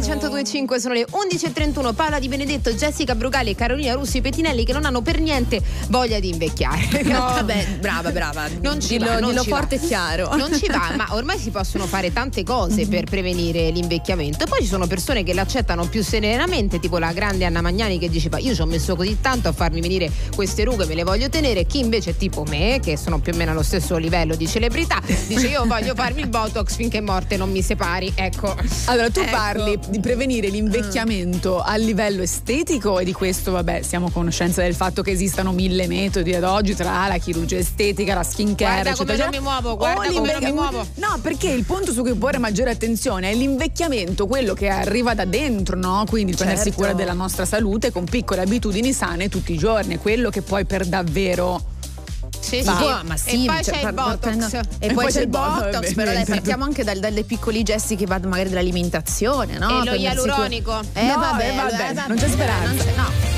102.5, sono le 11.31. Paola Di Benedetto, Jessica Brugali e Carolina Russi Pettinelli che non hanno per niente voglia di invecchiare. No, vabbè, brava. Non ci va, dillo forte e chiaro. Non ci va, ma ormai si possono fare tante cose per prevenire l'invecchiamento. E poi ci sono persone che l'accettano più serenamente, tipo la grande Anna Magnani che diceva io ci ho messo così tanto a farmi venire queste rughe, me le voglio tenere. Chi invece è tipo me, che sono più o meno allo stesso livello di celebrità, dice io voglio farmi il Botox finché morte non mi separi. Ecco. Allora tu parli di prevenire l'invecchiamento a livello estetico, e di questo vabbè siamo a conoscenza del fatto che esistano 1000 metodi ad oggi, tra la chirurgia estetica, la skincare, guarda come non mi muovo, No, perché il punto su cui porre maggiore attenzione è l'invecchiamento, quello che arriva da dentro, no? Quindi il prendersi cura della nostra salute con piccole abitudini sane tutti i giorni, quello che poi per davvero sì. Ma sì, e poi c'è il Botox. E poi c'è il Botox, vabbè, però dai, partiamo anche dalle piccoli gesti che vanno magari dell'alimentazione, no? E lo ialuronico. Vabbè, non c'è speranza. No.